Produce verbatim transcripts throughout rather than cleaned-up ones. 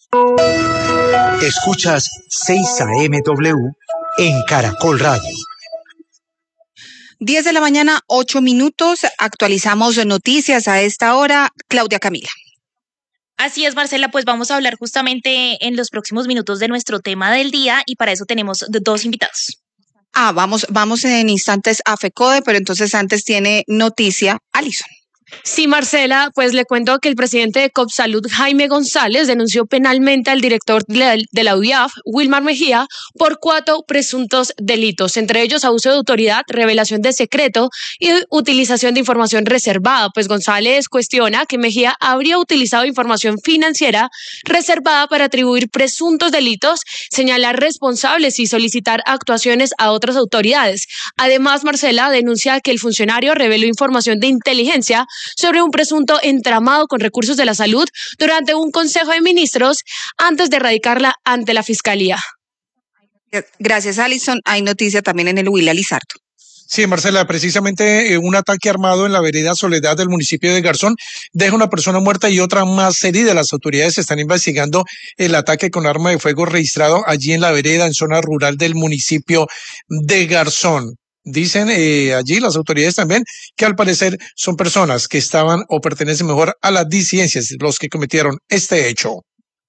Escuchas seis A M W en Caracol Radio. diez de la mañana, ocho minutos. Actualizamos noticias a esta hora. Claudia Camila. Así es, Marcela, pues vamos a hablar justamente en los próximos minutos de nuestro tema del día y para eso tenemos dos invitados. Ah, vamos, vamos en instantes a FECODE, pero entonces antes tiene noticia Alison. Sí, Marcela, pues le cuento que el presidente de Copsalud, Jaime González, denunció penalmente al director de la, de la U I A F, Wilmar Mejía, por cuatro presuntos delitos, entre ellos abuso de autoridad, revelación de secreto y utilización de información reservada. Pues González cuestiona que Mejía habría utilizado información financiera reservada para atribuir presuntos delitos, señalar responsables y solicitar actuaciones a otras autoridades. Además, Marcela denuncia que el funcionario reveló información de inteligencia sobre un presunto entramado con recursos de la salud durante un Consejo de Ministros antes de radicarla ante la Fiscalía. Gracias, Alison. Hay noticia también en el Huila Lizardo. Sí, Marcela, precisamente eh, un ataque armado en la vereda Soledad del municipio de Garzón deja una persona muerta y otra más herida. Las autoridades están investigando el ataque con arma de fuego registrado allí en la vereda, en zona rural del municipio de Garzón. Dicen eh, allí las autoridades también que al parecer son personas que estaban o pertenecen mejor a las disidencias los que cometieron este hecho.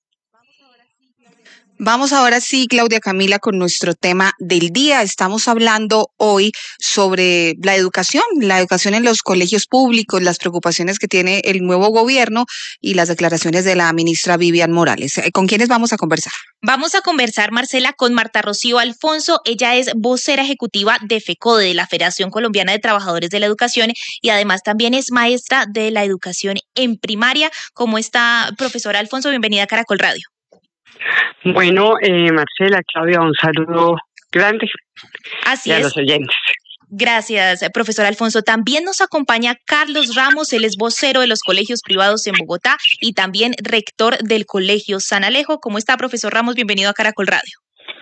Vamos ahora sí, Claudia Camila, con nuestro tema del día. Estamos hablando hoy sobre la educación, la educación en los colegios públicos, las preocupaciones que tiene el nuevo gobierno y las declaraciones de la ministra Vivian Morales. ¿Con quiénes vamos a conversar? Vamos a conversar, Marcela, con Marta Rocío Alfonso. Ella es vocera ejecutiva de FECODE, de la Federación Colombiana de Trabajadores de la Educación, y además también es maestra de la educación en primaria. ¿Cómo está, profesora Alfonso? Bienvenida a Caracol Radio. Bueno, eh, Marcela, Claudia, un saludo grande. Así y a es. los oyentes. Gracias, profesor Alfonso. También nos acompaña Carlos Ramos, él es vocero de los colegios privados en Bogotá y también rector del Colegio San Alejo. ¿Cómo está, profesor Ramos? Bienvenido a Caracol Radio.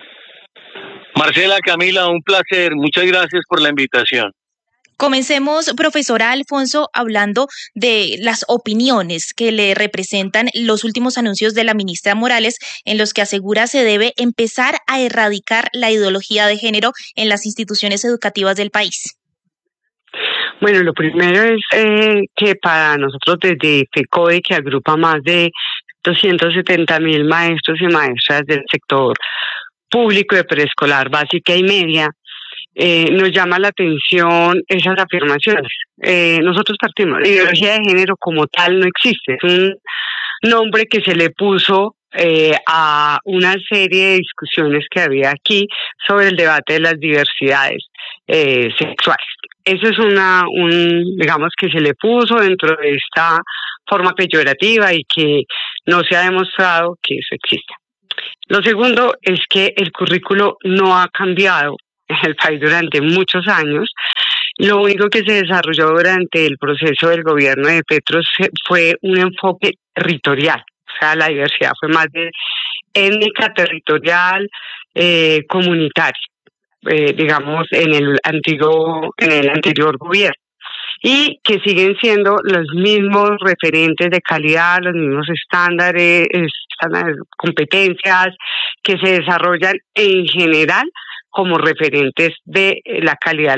Marcela, Camila, un placer. Muchas gracias por la invitación. Comencemos, profesora Alfonso, hablando de las opiniones que le representan los últimos anuncios de la ministra Morales, en los que asegura se debe empezar a erradicar la ideología de género en las instituciones educativas del país. Bueno, lo primero es eh, que para nosotros desde FECODE, que agrupa más de doscientos setenta mil maestros y maestras del sector público de preescolar, básica y media, Eh, nos llama la atención esas afirmaciones. Eh, nosotros partimos, la ideología de género como tal no existe, es un nombre que se le puso eh, a una serie de discusiones que había aquí sobre el debate de las diversidades eh, sexuales. Eso es una, un, digamos que se le puso dentro de esta forma peyorativa y que no se ha demostrado que eso existe. Lo segundo es que el currículo no ha cambiado en el país durante muchos años. Lo único que se desarrolló durante el proceso del gobierno de Petro fue un enfoque territorial, o sea, la diversidad fue más de étnica, territorial, eh, comunitaria, eh, digamos, en el antiguo, en el anterior gobierno. Y que siguen siendo los mismos referentes de calidad, los mismos estándares, estándares, competencias que se desarrollan en general como referentes de la calidad